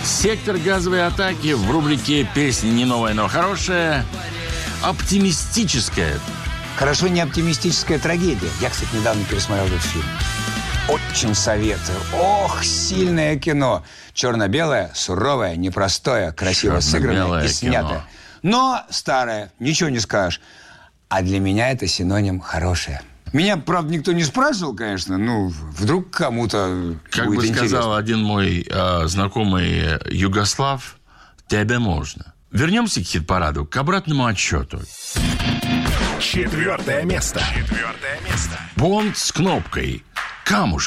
Сектор газовой атаки в рубрике «Песня не новая, но хорошая». Оптимистическая. Хорошо, не оптимистическая трагедия. Я, кстати, недавно пересмотрел этот фильм. Очень советую. Ох, сильное кино. Черно-белое, суровое, непростое, красиво сыгранное и снятое. Но старое, ничего не скажешь. А для меня это синоним «хорошее». Меня, правда, никто не спрашивал, конечно. Ну, вдруг кому-то как будет бы интересно. сказал один мой знакомый югослав, тебе можно. Вернемся к хит-параду, к обратному отсчету. 4 место. Бонд с кнопкой. Камушки.